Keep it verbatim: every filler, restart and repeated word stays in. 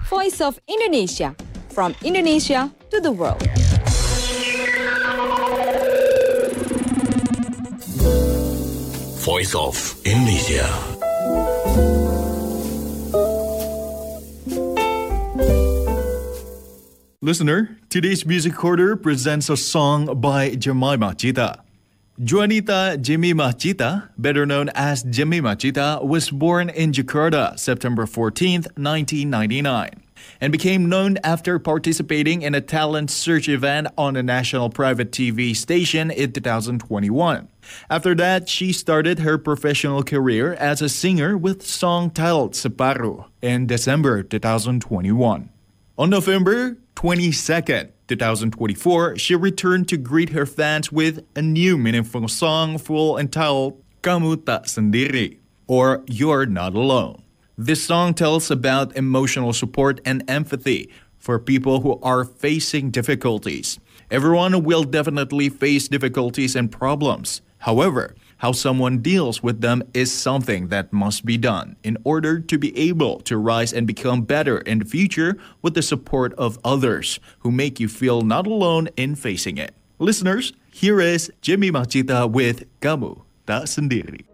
Voice of Indonesia. From Indonesia to the world. Voice of Indonesia. Listener, today's music corner presents a song by Jemimah Cita. Juanita Jemimah Cita, better known as Jemimah Cita, was born in Jakarta, September fourteenth, nineteen ninety-nine, and became known after participating in a talent search event on a national private T V station in two thousand twenty-one. After that, she started her professional career as a singer with a song titled Separuh in December two thousand twenty-one. On November twenty-second, twenty twenty-four, she returned to greet her fans with a new meaningful song full entitled Kamu Tak Sendiri, or You're Not Alone. This song tells about emotional support and empathy for people who are facing difficulties. Everyone will definitely face difficulties and problems. However, how someone deals with them is something that must be done in order to be able to rise and become better in the future with the support of others who make you feel not alone in facing it. Listeners, here is Jemimah Cita with Kamu Tak Sendiri.